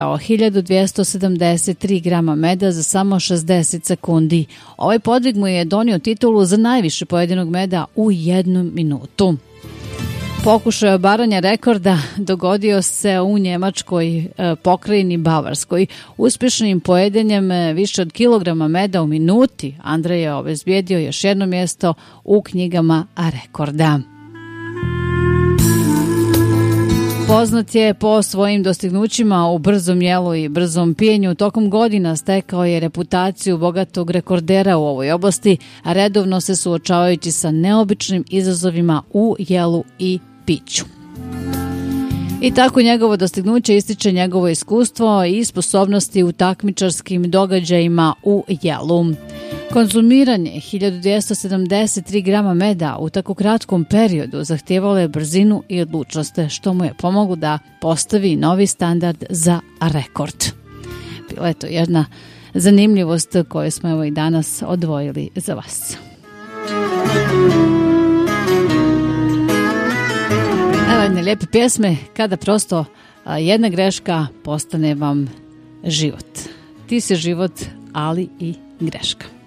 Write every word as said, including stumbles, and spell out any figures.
hiljadu dvjesto sedamdeset tri grama meda za samo šezdeset sekundi. Ovaj podvig mu je donio titulu za najviše pojedenog meda u jednu minutu. Pokušaj obaranja rekorda dogodio se u njemačkoj pokrajini Bavarskoj. Uspješnim pojedenjem više od kilograma meda u minuti Andrej je obezbijedio još jedno mjesto u knjigama rekorda. Poznat je po svojim dostignućima u brzom jelu i brzom pijenju. Tokom godina stekao je reputaciju bogatog rekordera u ovoj oblasti, a redovno se suočavajući sa neobičnim izazovima u jelu i piću. I tako njegovo dostignuće ističe njegovo iskustvo i sposobnosti u takmičarskim događajima u jelu. Konzumiranje hiljadu dvjesto sedamdeset tri grama meda u tako kratkom periodu zahtijevalo je brzinu i odlučnost, što mu je pomoglo da postavi novi standard za rekord. Bila je to jedna zanimljivost koju smo evo i danas odvojili za vas. Evo jedne lijepe pjesme kada prosto jedna greška postane vam život. Ti si život, ali i greška.